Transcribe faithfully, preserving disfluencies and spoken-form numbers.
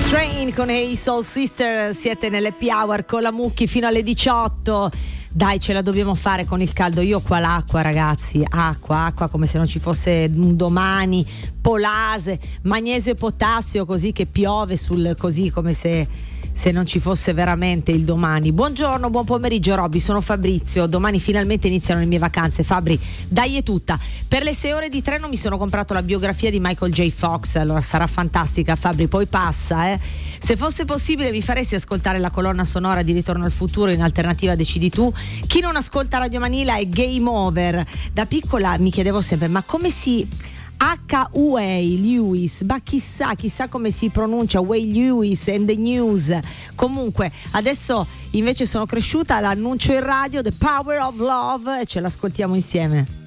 Train con Hey Soul Sister, siete nell'Happy Hour con la Mucchi fino alle diciotto. Dai, ce la dobbiamo fare con il caldo. Io qua l'acqua, ragazzi, acqua, acqua come se non ci fosse un domani, polase, magnesio e potassio, così che piove sul, così come se se non ci fosse veramente il domani. Buongiorno, buon pomeriggio Robby, sono Fabrizio, domani finalmente iniziano le mie vacanze. Fabri, dai è tutta. Per le sei ore di treno mi sono comprato la biografia di Michael J. Fox, allora sarà fantastica Fabri, poi passa eh. Se fosse possibile mi faresti ascoltare la colonna sonora di Ritorno al futuro, in alternativa decidi tu. Chi non ascolta Radio Manila è Game Over. Da piccola mi chiedevo sempre, ma come si... H U A Lewis, ma chissà, chissà come si pronuncia Way Lewis and the News. Comunque adesso invece sono cresciuta, l'annuncio in radio, The Power of Love, e ce l'ascoltiamo insieme.